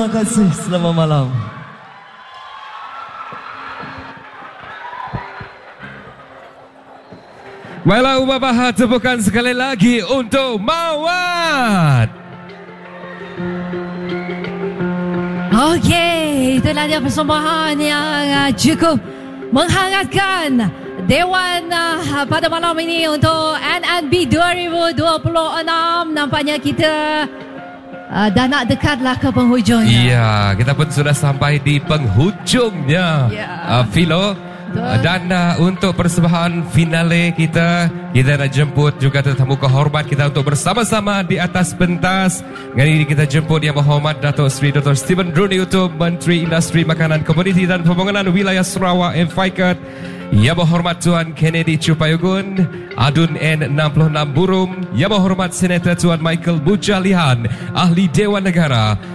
Terima kasih. Selamat malam. Baiklah Umat Bahar, tepukan sekali lagi untuk Mawat. Okey, itulah dia persembahan yang cukup menghangatkan Dewan pada malam ini untuk NNB 2026. Nampaknya kita dah nak dekatlah ke penghujungnya. Ya, kita pun sudah sampai di penghujungnya. Philo. Dan untuk persembahan finale kita nak jemput juga tetamu kehormat kita untuk bersama-sama di atas pentas. Kali ini kita jemput Yang Berhormat Datuk Seri Dr. Stephen Rooney Utub, Menteri Industri Makanan, Komoditi dan Pembangunan Wilayah Sarawak MFICAT. Yang Berhormat Tuan Kennedy Chupayugun, Adun N66 Burum. Yang Berhormat Senator Tuan Michael Bujalihan, Ahli Dewan Negara.